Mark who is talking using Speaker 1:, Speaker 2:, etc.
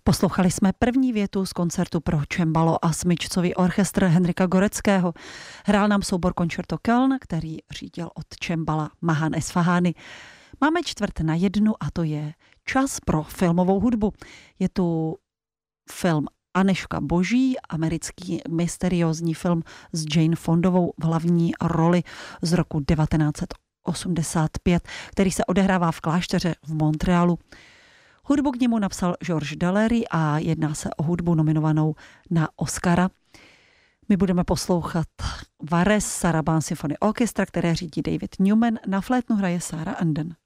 Speaker 1: Poslouchali jsme první větu z koncertu pro cembalo a smyčcový orchestr Henrika Goreckého. Hrál nám soubor Concerto Köln, který řídil od cembala Mahan Esfahani. Máme 1:45 a to je čas pro filmovou hudbu. Je tu film Anežka boží, americký mysteriózní film s Jane Fondovou v hlavní roli z roku 1985, který se odehrává v klášteře v Montrealu. Hudbu k němu napsal Georges Delery a jedná se o hudbu nominovanou na Oscara. My budeme poslouchat Varese Sarabande Symphony Orchestra, které řídí David Newman, na flétnu hraje Sarah Anden.